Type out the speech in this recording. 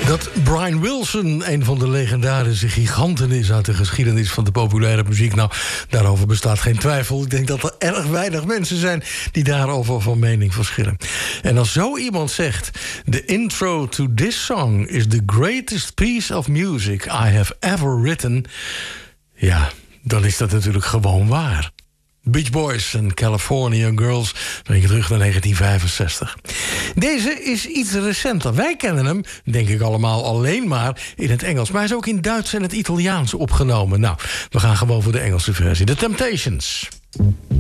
Dat Brian Wilson een van de legendarische giganten is uit de geschiedenis van de populaire muziek, nou, daarover bestaat geen twijfel. Ik denk dat er erg weinig mensen zijn die daarover van mening verschillen. En als zo iemand zegt: "The intro to this song is the greatest piece of music I have ever written", ja, dan is dat natuurlijk gewoon waar. Beach Boys en California Girls, breng je terug naar 1965. Deze is iets recenter. Wij kennen hem, denk ik allemaal, alleen maar in het Engels. Maar hij is ook in Duits en het Italiaans opgenomen. Nou, we gaan gewoon voor de Engelse versie. The Temptations.